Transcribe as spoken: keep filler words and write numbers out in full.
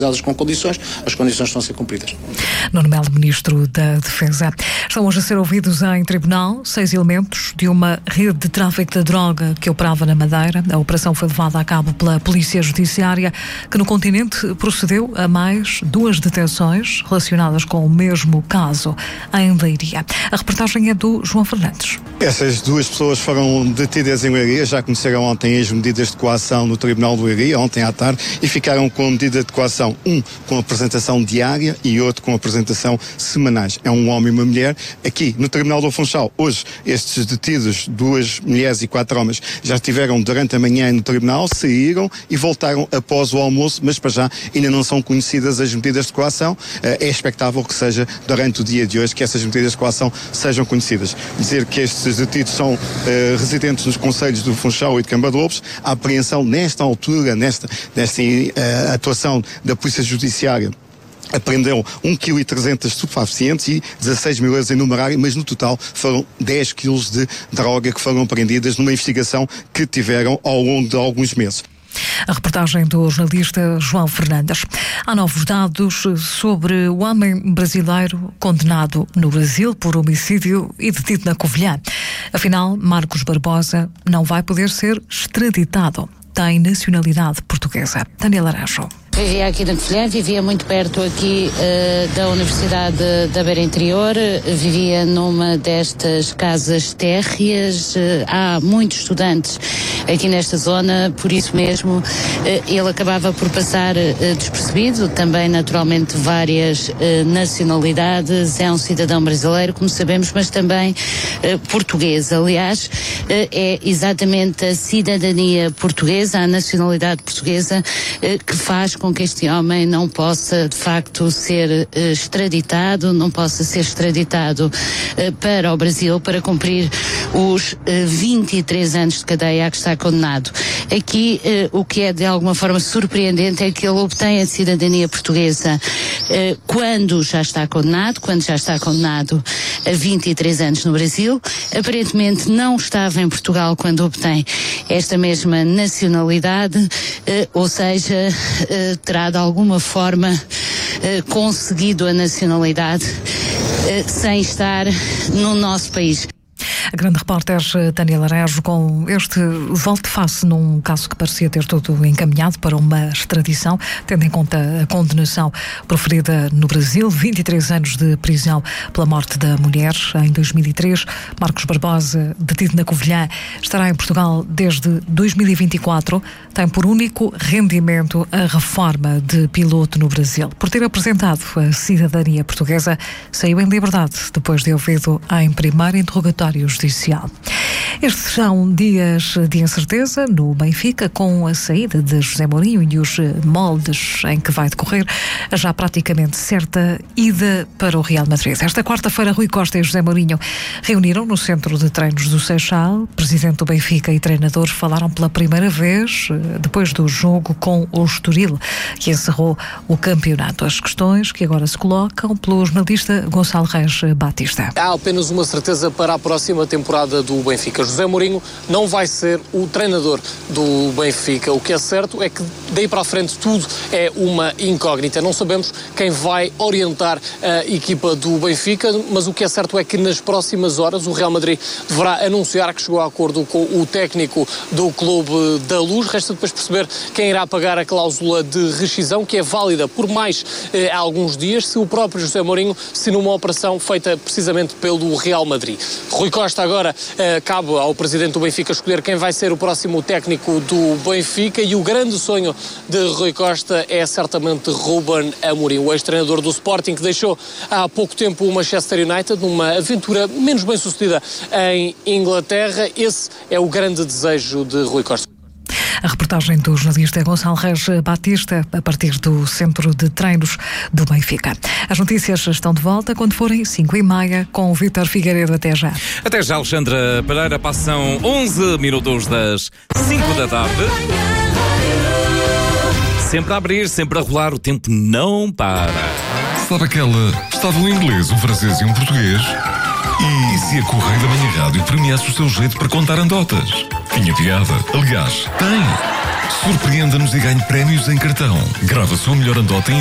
com condições, as condições estão a ser cumpridas. Nuno Melo, Ministro da Defesa. Estão hoje a ser ouvidos em tribunal seis elementos de uma rede de tráfico de droga que operava na Madeira. A operação foi levada a cabo pela Polícia Judiciária, que no continente procedeu a mais duas detenções relacionadas com o mesmo caso em Leiria. A reportagem é do João Fernandes. Essas duas pessoas foram detidas em Leiria, já conheceram ontem as medidas de coação no Tribunal do Leiria, ontem à tarde, e ficaram com a medida de coação, um com apresentação diária e outro com apresentação semanais. É um homem e uma mulher. Aqui no Tribunal do Funchal, hoje, estes detidos, duas mulheres e quatro homens, já estiveram durante a manhã no Tribunal, saíram e voltaram após o almoço, mas para já ainda não são conhecidas as medidas de coação. É expectável que seja durante o dia de hoje que essas medidas de coação sejam conhecidas. Dizer que estes detidos são uh, residentes nos concelhos do Funchal e de Camba de Lobos. A apreensão nesta altura, nesta, nesta uh, atuação da Polícia Judiciária, apreendeu um vírgula trezentos quilos de estupefacientes e dezasseis mil euros em numerário, mas no total foram dez quilos de droga que foram apreendidas numa investigação que tiveram ao longo de alguns meses. A reportagem do jornalista João Fernandes. Há novos dados sobre o homem brasileiro condenado no Brasil por homicídio e detido na Covilhã. Afinal, Marcos Barbosa não vai poder ser extraditado. Tem nacionalidade portuguesa. Daniel Araújo. Vivia aqui na Covilhã, vivia muito perto aqui uh, da Universidade da Beira Interior, vivia numa destas casas térreas, uh, há muitos estudantes aqui nesta zona, por isso mesmo uh, ele acabava por passar uh, despercebido, também naturalmente várias uh, nacionalidades, é um cidadão brasileiro, como sabemos, mas também uh, português. Aliás, uh, é exatamente a cidadania portuguesa, a nacionalidade portuguesa, uh, que faz com que este homem não possa de facto ser uh, extraditado, não possa ser extraditado uh, para o Brasil para cumprir os uh, vinte e três anos de cadeia a que está condenado. Aqui uh, o que é de alguma forma surpreendente é que ele obtém a cidadania portuguesa uh, quando já está condenado, quando já está condenado a vinte e três anos no Brasil. Aparentemente não estava em Portugal quando obtém esta mesma nacionalidade, uh, ou seja, uh, terá de alguma forma uh, conseguido a nacionalidade uh, sem estar no nosso país. A grande repórter Daniel Araújo com este volte-face num caso que parecia ter tudo encaminhado para uma extradição, tendo em conta a condenação proferida no Brasil, vinte e três anos de prisão pela morte da mulher em dois mil e três. Marcos Barbosa, detido na Covilhã, estará em Portugal desde dois mil e vinte e quatro. Tem por único rendimento a reforma de piloto no Brasil. Por ter apresentado a cidadania portuguesa, saiu em liberdade depois de ouvido em primeiro interrogatório judicial. Estes são dias de incerteza no Benfica, com a saída de José Mourinho e os moldes em que vai decorrer a já praticamente certa ida para o Real Madrid. Esta quarta-feira, Rui Costa e José Mourinho reuniram no centro de treinos do Seixal. Presidente do Benfica e treinadores falaram pela primeira vez depois do jogo com o Estoril, que encerrou o campeonato. As questões que agora se colocam pelo jornalista Gonçalo Reis Batista. Há apenas uma certeza para a próxima temporada do Benfica. José Mourinho não vai ser o treinador do Benfica. O que é certo é que daí para a frente tudo é uma incógnita. Não sabemos quem vai orientar a equipa do Benfica, mas o que é certo é que nas próximas horas o Real Madrid deverá anunciar que chegou a acordo com o técnico do Clube da Luz. Resta depois perceber quem irá pagar a cláusula de rescisão, que é válida por mais eh, alguns dias, se o próprio José Mourinho se numa operação feita precisamente pelo Real Madrid. Rui Costa agora uh, cabe ao presidente do Benfica escolher quem vai ser o próximo técnico do Benfica, e o grande sonho de Rui Costa é certamente Ruben Amorim, o ex-treinador do Sporting, que deixou há pouco tempo o Manchester United numa aventura menos bem sucedida em Inglaterra. Esse é o grande desejo de Rui Costa. A reportagem do jornalista Gonçalo Reis Batista, a partir do centro de treinos do Benfica. As notícias estão de volta quando forem cinco e meia com o Vítor Figueiredo. Até já. Até já, Alexandra Pereira. Passam onze minutos das cinco da tarde. Sempre a abrir, sempre a rolar, o tempo não para. Sabe aquela... Estava um inglês, um francês e um português... E se a Correio da Manhã Rádio premiasse o seu jeito para contar andotas? Tinha piada. Aliás, tem. Surpreenda-nos e ganhe prémios em cartão. Grava a sua melhor anedota em